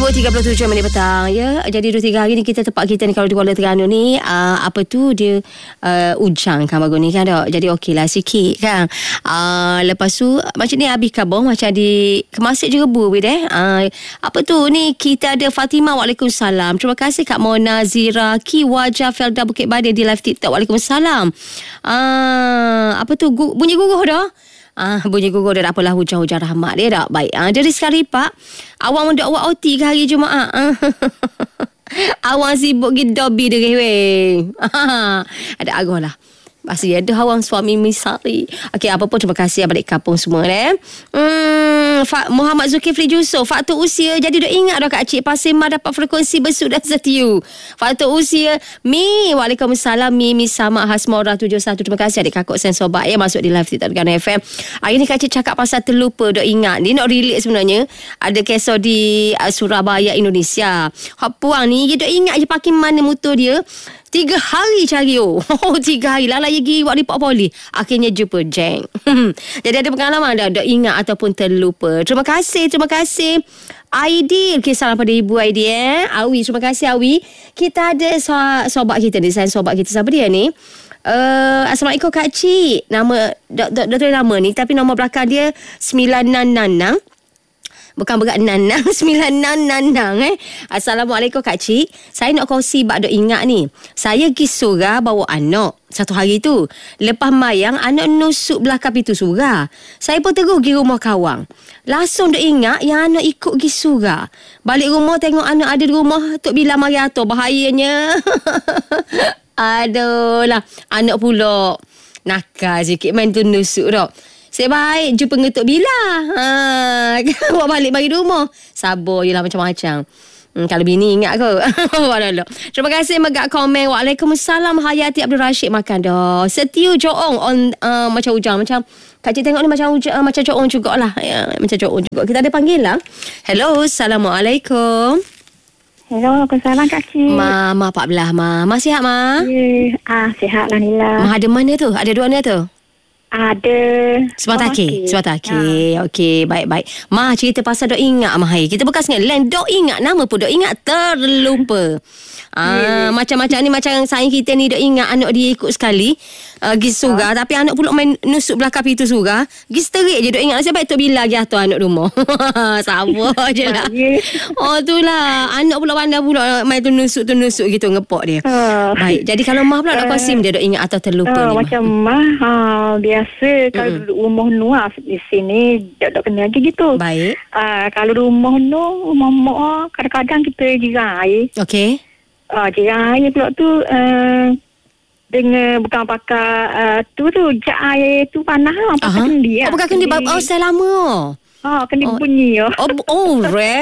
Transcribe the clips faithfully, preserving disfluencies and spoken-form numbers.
dua tiga puluh tujuh minit petang ya. Jadi dua tiga hari ni kita tempat kita ni kalau di Kuala Terengganu ni uh, apa tu dia uh, ujang kan baru ni kan tak. Jadi okeylah sikit kan. Uh, lepas tu macam ni habis kabung macam di Kemasik je rebu deh. Uh, apa tu ni kita ada Fatimah, Waalaikumsalam. Terima kasih Kak Mona, Zira, Ki Wajah, Felda Bukit Badin di live TikTok. Waalaikumsalam. Uh, apa tu gu- bunyi guguh dah. Ah, bunyi gugur dah, apalah hujan-hujan rahmat dia tak baik. Ah, dari sekali Pak, awang mendak awak O T ke hari Jumaat? Ah. Awang sibuk pergi dobi dia weh. Ah, ada arwah lah. Masih ada awang suami misari. Okey, apa pun terima kasih balik kampung semua eh. Hmm, Fa- Muhammad Zulkifli Yusof, faktor usia jadi dah ingat dah Kak Cik Pasir Mah dapat frekuensi besut dan setiu. Faktor usia Mi, Waalaikumsalam Mi Mi sama Hasmora tujuh satu. Terima kasih adik kakak Sen Sobat ya masuk di live TikTok Terengganu F M. Hari ni Kak Cik cakap pasal terlupa dah ingat. Dia nak relate sebenarnya. Ada kisah di uh, Surabaya Indonesia. Hak puang ni dia dah ingat je parking mana motor dia. Tiga hari cari oh. oh tiga hari lah lagi pergi buat report poli. Akhirnya jumpa jeng. Jadi ada pengalaman dah, dah ingat ataupun terlupa. Terima kasih, terima kasih. Aidil, okay, salam pada Ibu Aidil eh. Awi, terima kasih Awi. Kita ada so- sobat kita ni, saya sobat kita siapa dia ni? Uh, Assalamualaikum Kak Cik. Nama, dah tulis nama ni tapi nama belakang dia sembilan enam enam. Bukan berat nanang sembilan enam nanang eh. Assalamualaikum Kak Cik. Saya nak kongsi bak dok ingat ni. Saya pergi surah bawa anak satu hari tu. Lepas mayang anak nusuk belakang pintu surah. Saya pun terus pergi rumah kawang. Langsung dok ingat yang anak ikut pergi surah. Balik rumah tengok anak ada di rumah Tok Bila mari atur. Bahayanya. Aduh lah. Anak pula nakal sikit main tu nusuk dok. Saya baik jumpa dengan Tok Bila. Ha, awak balik bagi rumah. Sabar je lah macam-macam. Hmm, kalau bini ingat ke? Terima kasih megak komen. Waalaikumsalam Hayati Abdul Rashid makan dah. Setiu Joong on uh, macam hujang. Macam Kak Cik tengok ni macam hujang, uh, macam Joong jugalah. Ya, macam Joong juga. Kita ada panggilan. Hello, Assalamualaikum. Hello, Waalaikumsalam Kak Cik. Ma, Ma Pak Belah Ma. Ma sihat Ma? Ya, ah, sihat lah Nila. Ma ada mana tu? Ada dua mana tu? Ada. Sebataki. Sebataki. Ha. Okey, baik-baik. Ma cerita pasal dok ingat Ma hai. Kita bekas dengan land dok ingat nama pun dok ingat terlupa. Ah, yeah. Macam-macam ni macam sayang kita ni dok ingat anak dia ikut sekali uh, pergi surah ha? Tapi anak pula main nusuk belakang pintu surah. Pergi sterik je dok ingat nasib baik Tok Bila lagi atur anak rumah. Sabar je lah. Yeah. Oh tu lah. Anak pula pandai pula main tu nusuk tu nusuk gitu ngepok dia. Ha. Baik. Jadi kalau Ma pula nak kongsi uh, dia dok ingat atau terlupa uh, ni. Macam Ma ha, biasa kalau mm-hmm. rumah Nuah di sini dok kena lagi gitu. Baik. Uh, kalau rumah Nuah rumah mak kadang-kadang kita jirai. Okey. Ah, uh, jirai pula tu uh, dengan bukan pakai uh, tu tu jak air tu panas lah pakai kendi. Oh bukan kendi oh saya lama. Ah, kendi oh. bunyi oh. Oh, oh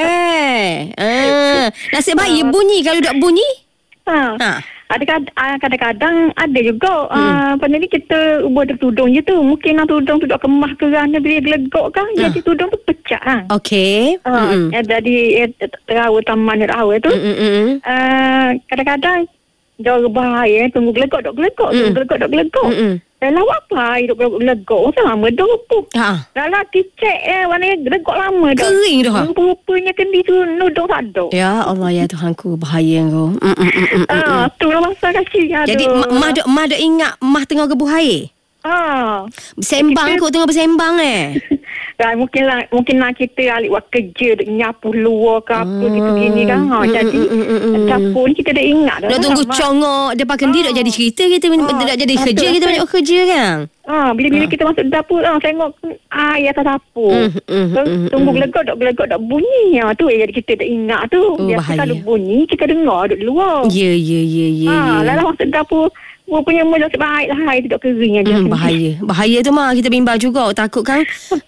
rare. Ah, nasib baik uh, bunyi kalau tak bunyi. Ha. ha. Ada kadang-kadang ada juga hmm. uh, apa ni kita buat tudung je tu. Mungkin nak tudung tu dok kemah kerana bila gelegok kan uh. jadi tudung tu pecah kan. Okey. Ha. Uh, jadi terawa taman rawa tu. Hmm. Uh, kadang-kadang jauh bahaya tunggu gelegok dok gelegok mm. tunggu gelegok dok gelegok. Hmm. Dalam apa hidup gelegok sama dah tu. Ha. Dalam kicek eh warna gelegok lama dah. Kering dah. Rupa-rupanya kendi tu nudung tak ada. Ya Allah ya Tuhanku bahaya kau. Mm, mm, mm, mm, ah, tu lah masa kecil. Jadi mah dah mah dah ingat mah tengah gebuh air. Ah. Bersembang kau tengah bersembang eh. Kan mungkin lah mungkin lah kita alik buat kerja dek nyapu luar ke apa hmm. gitu gini kan. Ha, mm, jadi mm, mm, mm. dapur ni kita dah ingat dah. Dah tunggu congok depan kendi dah jadi cerita kita dah jadi kerja kita banyak kerja kan. Ah, bila-bila ah. kita masuk dapur ah tengok air atas dapur. Mm, mm, so, mm, tunggu mm. gelegok dok gelegok dok bunyi. Ha tu jadi kita dah ingat tu. Oh, biasa kalau bunyi kita dengar duk luar. Ya ya ya ya. Ah, lalu masuk dapur punya mulut baik lah hai tidak kering aja. Hmm, bahaya. Bahaya tu mah kita bimbang juga takut kan.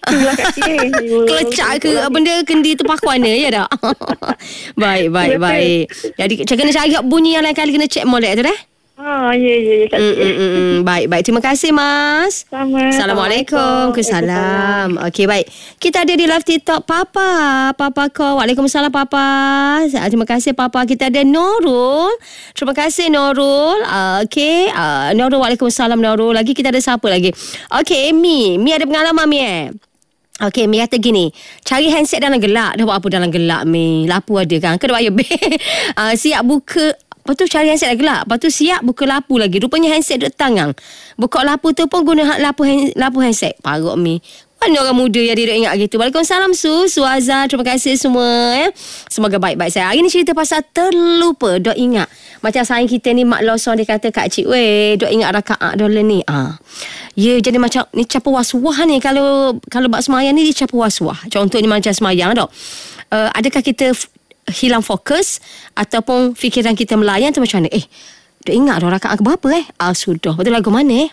Kelecak ke benda kendi tu pakuan ya tak. Baik baik baik. Jadi kena cari bunyi yang lain kali kena check molek tu dah. Ah, ya, ya, ya. Mm, mm, mm. Baik, baik. Terima kasih, Mas. Sama. Assalamualaikum. Waalaikumsalam. Okey, baik. Kita ada di live TikTok Papa. Papa ko. Waalaikumsalam, Papa. Terima kasih, Papa. Kita ada Nurul. Terima kasih, Nurul. Uh, Okey. Uh, Nurul, Waalaikumsalam, Nurul. Lagi kita ada siapa lagi? Okey, Mi. Mi ada pengalaman, Mi eh? Okey, Mi kata gini, cari handset dalam gelap. Dah buat apa dalam gelap, Mi? Lapu ada kan? Kena bayar bil. uh, siap buka. Lepas tu cari handset dah gelap. Lepas tu siap buka lapu lagi. Rupanya handset duduk tangan. Buka lapu tu pun guna lapu, lapu handset. Parut, Mi. Mana orang muda yang dia duk ingat gitu. Waalaikumsalam Su, Su Azhar. Terima kasih semua. Ya. Semoga baik-baik saya. Hari ni cerita pasal terlupa. Duk ingat. Macam sayang kita ni, Mak Losong dia kata, Kak Cik, weh, duk ingat rakaat dolar ni. Ah. Ya, jadi macam ni capu waswah ni. Kalau kalau bak semayang ni, dia capu waswah. Contohnya macam semayang dok. Uh, adakah kita f- hilang fokus ataupun fikiran kita melayang tu macam mana? Eh, duk ingat dah rakaat ke berapa eh? Ah, sudah. Betul lagu mana eh?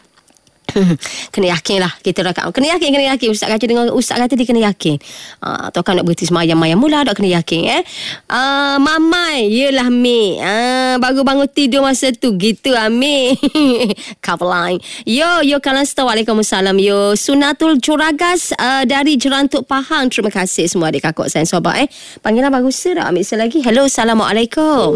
Kena yakin lah kita rakat. Kena yakin, kena yakin. Ustaz kata dengan Ustaz kata dia kena yakin. Ah, atau kan nak berhenti semayang-mayang mula, tak kena yakin eh. Ah, Mamai, yelah Mi. Ah, baru bangun tidur masa tu. Gitu Ami. Cover line. Yo, yo Kalasto. Waalaikumsalam. Yo, Sunatul Curagas uh, dari Jerantuk Pahang. Terima kasih semua adik kakak saya sobat eh. Panggilan bagus dah. Ambil lagi. Hello, Assalamualaikum.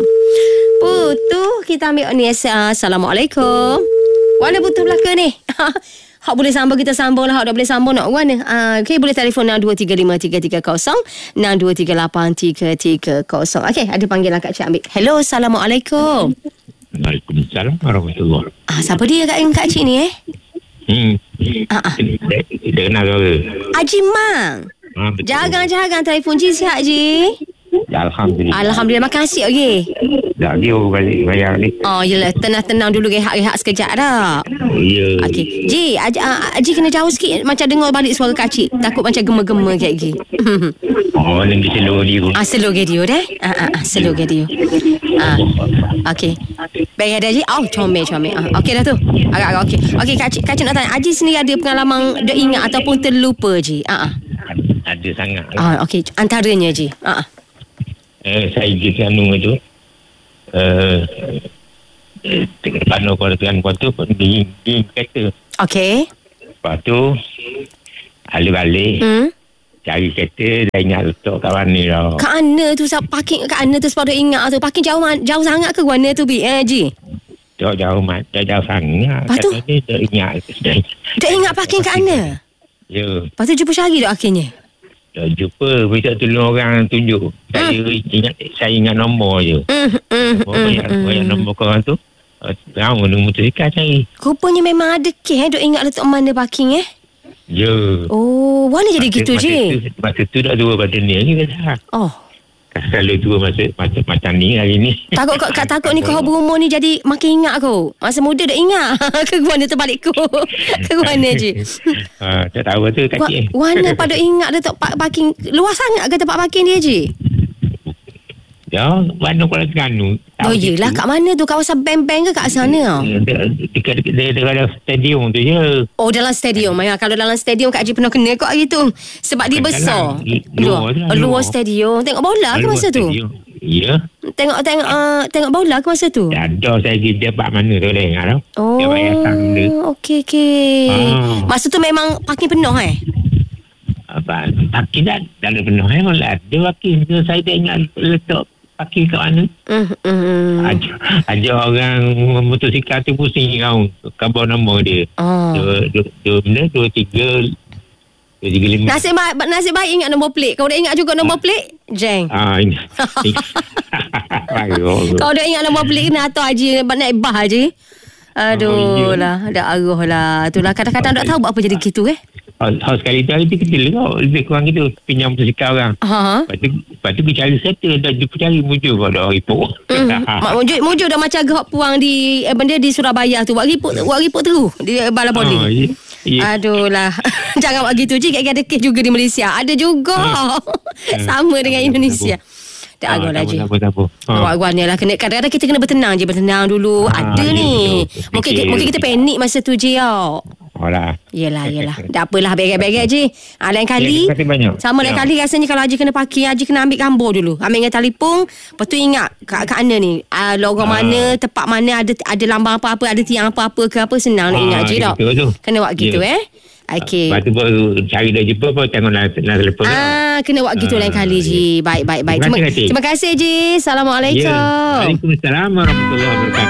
Putu, kita ambil ni. Assalamualaikum. Mana butuh belakang ni? Hak boleh sambung, kita sambung lah. Hak tak boleh sambung nak mana? Uh, okay, boleh telefon enam dua tiga lima tiga tiga kosong, enam dua tiga lapan tiga tiga kosong. Okay, ada panggilan Kak Cik ambil. Hello, Assalamualaikum. Waalaikumsalam warahmatullahi. Ah, siapa dia Kak, Kak Cik ni eh? Hmm. Ah, ah. Kita kenal ke? Haji Mang. Ha, betul. Jangan-jangan telefon Ji, sihat Ji? Ya, Alhamdulillah. Alhamdulillah, makasih okey. Dah dia balik bayar ni. Oh, yelah, tenang-tenang dulu, rehat-rehat sekejap dah. Ya. Okey. Ji, Haji, uh, Haji kena jauh sikit macam dengar balik suara Kak Cik. Takut macam gema-gema kayak gini. Oh, nanti slow dia. Ah, slow radio dah. Ah, ah, ah, slow radio. Ah. Okey. Baik ada Haji. Oh, comel comel. Ah, okey dah tu. Agak-agak okey. Okey, Kak Cik, Kak Cik nak tanya, Haji sendiri ada pengalaman dah ingat ataupun terlupa Ji? Ah, ah. Ada sangat. Ah, okey. Antaranya Ji. Ah, ah. Eh, saya pergi anu itu. Eh, uh, panu kuartuan kuartu pun di, di kereta. Okey. Lepas tu, balik-balik. Hmm. Cari kereta, dah ingat letak kat mana dah. Kat mana tu, parking kat mana tu sebab dah ingat tu. Parking jauh jauh sangat ke mana tu, Bi? Eh, Ji? Jauh-jauh mat, jauh sangat. Lepas tu? Kata dia dah ingat. Dah ingat parking kat mana? Ya. Lepas tu jumpa cari tak akhirnya? Dah jumpa, minta tolong orang tunjuk. Saya mm. ingat, saya ingat nombor je. Mm, mm, Banyak, mm, banyak mm. nombor korang tu. Tahu dengan motosikal cari. Rupanya memang ada kes eh, duk ingat letak mana parking eh? Ya. Oh, mana jadi masa, gitu masa je? Tu, masa tu dah tua pada ni lagi dah. Oh. Selalu tua masa, macam, macam ni hari ni. Takut kau takut ni kau berumur ni jadi makin ingat kau. Masa muda dah ingat. Ke mana terbalik kau? Ke mana je? Ha, tak tahu tu kacik. Wa, Wana pada ingat letak parking luas sangat ke tempat parking dia je? Ya, mana Kuala Terengganu. Oh yelah, kat mana tu? Kawasan bank-bank ke kat sana? Dekat dalam stadium tu je. Oh, dalam stadium. Ya, kalau dalam stadium Kak Haji pernah kena kot hari tu. Sebab dia besar. Luar, luar, luar stadium. Tengok bola ke masa tu? Ya. Tengok tengok uh, tengok bola ke masa tu? Tak ada, saya pergi dapat mana tu dah ingat tau. Oh, okey okey. Ah. Masa tu memang parking penuh eh? Apa, parking dah, dah ada penuh eh. Kalau ada parking tu, saya tak ingat letak parking kat mana. Uh, uh. Ajar, ajar orang motosikal tu pusing kau. Kabar nombor dia. Oh. Dua, dua, dua, dua, dua, tiga, dua, tiga, lima. Nasib baik, nasib baik ingat nombor plate. Kau dah ingat juga nombor plate? Jeng. Ah, ingat. Kau dah ingat nombor plate kena atau Haji naik bah Haji? Aduh oh, lah, dah aruh lah. Itulah kadang-kadang tak tahu buat apa jadi gitu eh. Oh, sekali tu hari tu kecil kau. Lebih kurang gitu. Pinjam motosikal orang. Uh-huh. Lepas tu, lepas tu kita cari settle. Dah jumpa cari mujur kau dah report. Mm. Mak mujur, mujur dah macam gehok puang di eh, benda di Surabaya tu. Buat report, buat report terus di balai poli. Oh, yeah. Yeah. Aduh lah. Jangan buat gitu je. Ada kes juga di Malaysia. Ada juga. Uh. Sama dengan Indonesia. Tak agak lah je. Wak-wak ni lah. Kadang-kadang kita kena bertenang je. Bertenang dulu. Ha, ada ya, ni. Betul. Mungkin fikir, mungkin kita panik masa tu je tau. Alah. Yelah, yelah. Tak apalah. Berat-berat je. Ha, lain kali. Ya, sama lain ya. kali rasanya kalau Haji kena parking, Haji kena ambil gambar dulu. Ambil dengan telefon. Lepas tu ingat kat, kat mana ni. Uh, lorong ha. mana, tempat mana ada ada lambang apa-apa, ada tiang apa-apa ke apa. Senang ha, nak ingat je tau. Kena buat gitu ya. eh. Okey. Lepas tu baru cari dah jumpa pun tengok nak telefon. Ah, kena buat gitu ah, lain kali Ji. Baik, baik, baik. Terima, terima kasih Ji. Assalamualaikum. Ya. Waalaikumsalam warahmatullahi wabarakatuh.